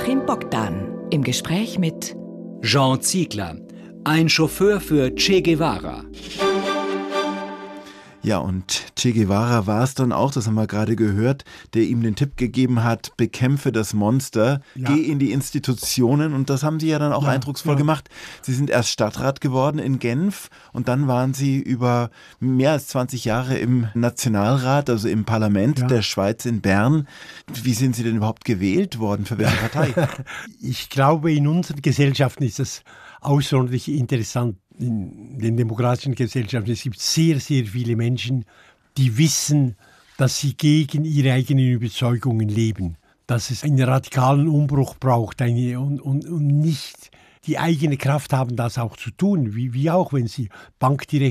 Achim Bogdan im Gespräch mit Jean Ziegler, ein Chauffeur für Che Guevara. Ja, und Che Guevara war es dann auch, das haben wir gerade gehört, der ihm den Tipp gegeben hat, bekämpfe das Monster, geh in die Institutionen, und das haben Sie ja dann auch eindrucksvoll gemacht. Sie sind erst Stadtrat geworden in Genf und dann waren Sie über mehr als 20 Jahre im Nationalrat, also im Parlament der Schweiz in Bern. Wie sind Sie denn überhaupt gewählt worden? Für welche Partei? Ich glaube, in unseren Gesellschaften ist das außerordentlich interessant. In den demokratischen Gesellschaften, es gibt sehr, sehr viele Menschen, die wissen, dass sie gegen ihre eigenen Überzeugungen leben, dass es einen radikalen Umbruch braucht und nicht die eigene Kraft haben, das auch zu tun, wie auch wenn sie Bankdirektor